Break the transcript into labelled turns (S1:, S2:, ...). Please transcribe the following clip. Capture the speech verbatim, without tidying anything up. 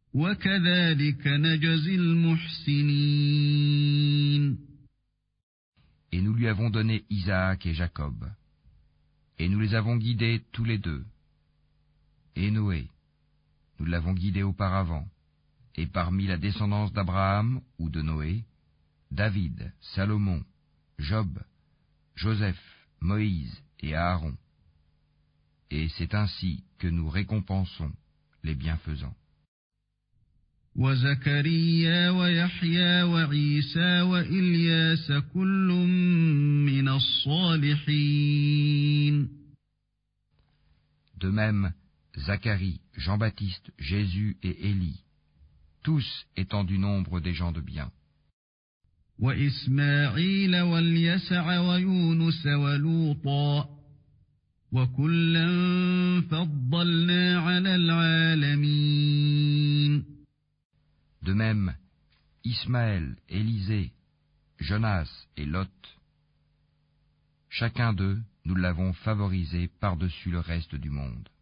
S1: وكذلك نجزي المحسنين.
S2: Et nous lui avons donné Isaac et Jacob. Et nous les avons guidés tous les deux. Et Noé, nous l'avons guidé auparavant. Et parmi la descendance d'Abraham ou de Noé, David, Salomon, Job, Joseph, Moïse et Aaron. Et c'est ainsi que nous récompensons les bienfaisants.
S1: وزكريا ويحيى وعيسى وإلياس كل من الصالحين.
S2: De même, Zacharie, Jean-Baptiste, Jésus et Élie, tous étant du nombre des gens de bien.
S1: وإسماعيل واليسع ويونس ولوطا وكلا فضلنا على العالمين.
S2: De même, Ismaël, Élisée, Jonas et Lot, chacun d'eux, nous l'avons favorisé par-dessus le reste du monde.